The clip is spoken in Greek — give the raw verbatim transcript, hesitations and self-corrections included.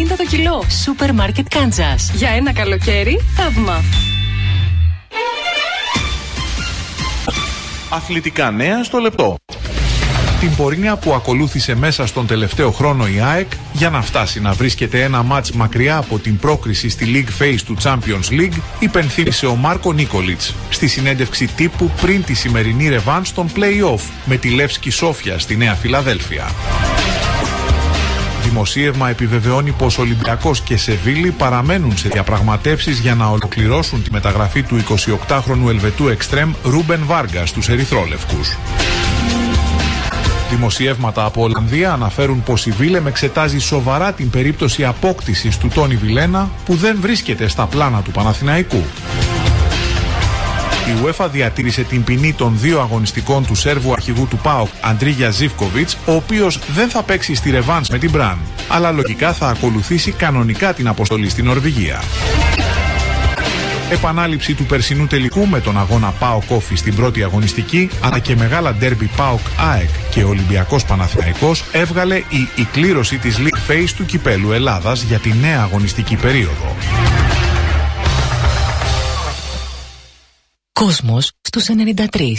πενήντα το κιλό. Σούπερ Μάρκετ Κάντζας. Για ένα καλοκαίρι, θαύμα. Αθλητικά νέα στο λεπτό. Την πορεία που ακολούθησε μέσα στον τελευταίο χρόνο η ΑΕΚ για να φτάσει να βρίσκεται ένα μάτς μακριά από την πρόκριση στη League Phase του Champions League, υπενθύμησε ο Μάρκο Νίκολιτς στη συνέντευξη τύπου πριν τη σημερινή ρεβάν στον play-off με τη Λεύσκη Σόφια στη Νέα Φιλαδέλφια. Δημοσίευμα επιβεβαιώνει πως Ολυμπιακός και Σεβίλη παραμένουν σε διαπραγματεύσεις για να ολοκληρώσουν τη μεταγραφή του εικοσιοκτάχρονου Ελβετού εξτρέμ Ρούμπεν Βάργα στους ερυθρόλευκους. Δημοσιεύματα από Ολλανδία αναφέρουν πως η Βίλεμ εξετάζει σοβαρά την περίπτωση απόκτησης του Τόνι Βιλένα που δεν βρίσκεται στα πλάνα του Παναθηναϊκού. Η UEFA διατήρησε την ποινή των δύο αγωνιστικών του Σέρβου αρχηγού του ΠΑΟΚ Αντρίγια Ζίβκοβιτς, ο οποίος δεν θα παίξει στη ρεβάνς με την Μπραν, αλλά λογικά θα ακολουθήσει κανονικά την αποστολή στην Νορβηγία. Επανάληψη του περσινού τελικού με τον αγώνα ΠΑΟΚ Όφη στην πρώτη αγωνιστική, αλλά και μεγάλα ντέρμπι ΠΑΟΚ ΑΕΚ και Ολυμπιακός Παναθηναϊκός έβγαλε η, η κλήρωση της League Phase του Κυπέλλου Ελλάδας για τη νέα αγωνιστική περίοδο. Κόσμος στους ενενήντα τρία.